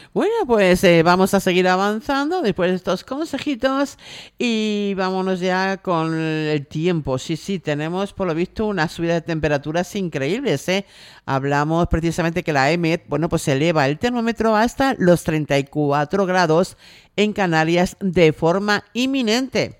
Bueno, pues vamos a seguir avanzando después de estos consejitos y vámonos ya con el tiempo. Sí, tenemos por lo visto una subida de temperaturas increíbles, ¿eh? Hablamos precisamente que la EMET, bueno, pues eleva el termómetro hasta los 34 grados en Canarias de forma inminente.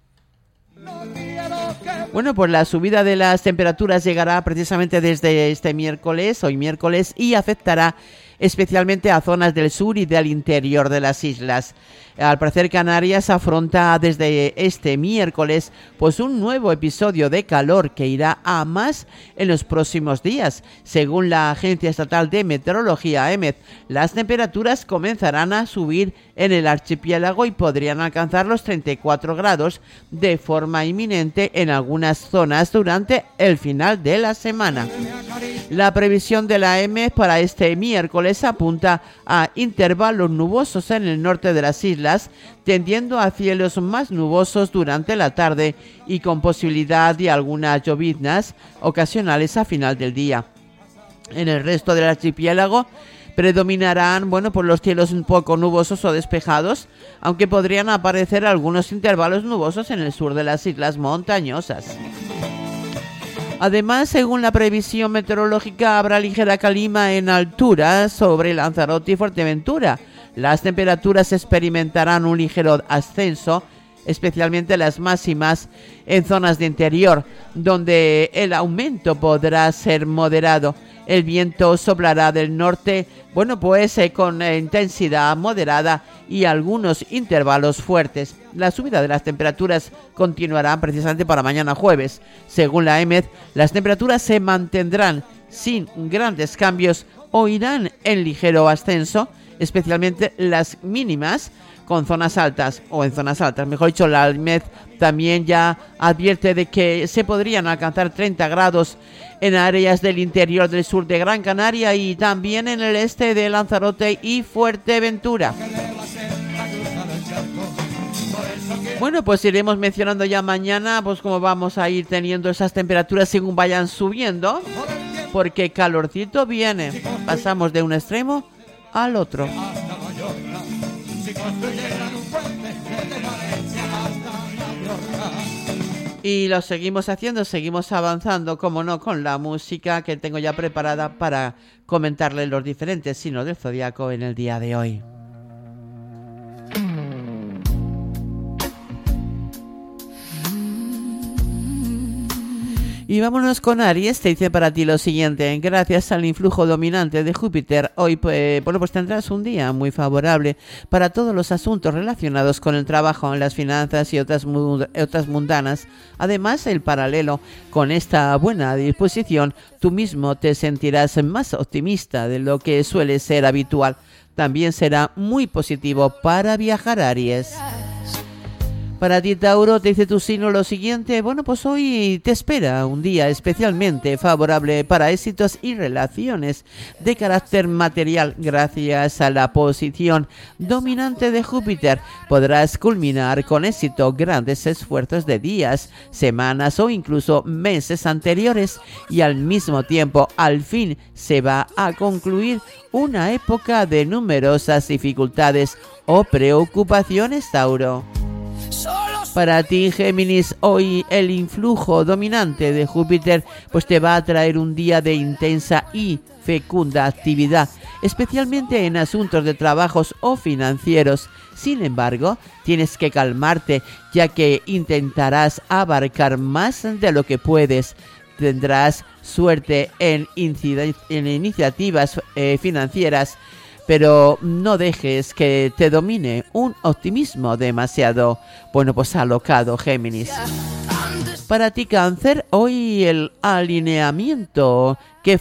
Bueno, pues la subida de las temperaturas llegará precisamente desde hoy miércoles, y afectará especialmente a zonas del sur y del interior de las islas. Al parecer, Canarias afronta desde este miércoles pues un nuevo episodio de calor que irá a más en los próximos días. Según la Agencia Estatal de Meteorología, EMET, las temperaturas comenzarán a subir en el archipiélago y podrían alcanzar los 34 grados de forma inminente en algunas zonas durante el final de la semana. La previsión de la EMET para este miércoles apunta a intervalos nubosos en el norte de las islas, tendiendo a cielos más nubosos durante la tarde y con posibilidad de algunas lloviznas ocasionales a final del día. En el resto del archipiélago predominarán, por los cielos un poco nubosos o despejados, aunque podrían aparecer algunos intervalos nubosos en el sur de las islas montañosas. Además, según la previsión meteorológica, habrá ligera calima en altura sobre Lanzarote y Fuerteventura. Las temperaturas experimentarán un ligero ascenso, especialmente las máximas en zonas de interior, donde el aumento podrá ser moderado. El viento soplará del norte, con intensidad moderada y algunos intervalos fuertes. La subida de las temperaturas continuará precisamente para mañana jueves. Según la EMET, las temperaturas se mantendrán sin grandes cambios o irán en ligero ascenso, especialmente las mínimas en zonas altas. Mejor dicho, la EMET también ya advierte de que se podrían alcanzar 30 grados en áreas del interior del sur de Gran Canaria y también en el este de Lanzarote y Fuerteventura. Bueno, pues iremos mencionando ya mañana cómo vamos a ir teniendo esas temperaturas según vayan subiendo, porque calorcito viene. Pasamos de un extremo al otro. Y lo seguimos haciendo, seguimos avanzando, como no, con la música que tengo ya preparada para comentarles los diferentes signos del zodiaco en el día de hoy. Y vámonos con Aries. Te dice para ti lo siguiente: gracias al influjo dominante de Júpiter, hoy pues tendrás un día muy favorable para todos los asuntos relacionados con el trabajo, las finanzas y otras mundanas. Además, el paralelo con esta buena disposición, tú mismo te sentirás más optimista de lo que suele ser habitual. También será muy positivo para viajar, Aries. Para ti, Tauro, te dice tu signo lo siguiente: hoy te espera un día especialmente favorable para éxitos y relaciones de carácter material. Gracias a la posición dominante de Júpiter, podrás culminar con éxito grandes esfuerzos de días, semanas o incluso meses anteriores, y al mismo tiempo, al fin, se va a concluir una época de numerosas dificultades o preocupaciones, Tauro. Para ti, Géminis, hoy el influjo dominante de Júpiter te va a traer un día de intensa y fecunda actividad, especialmente en asuntos de trabajos o financieros. Sin embargo, tienes que calmarte, ya que intentarás abarcar más de lo que puedes. Tendrás suerte en iniciativas financieras, pero no dejes que te domine un optimismo demasiado, alocado, Géminis. Para ti, Cáncer, hoy el alineamiento que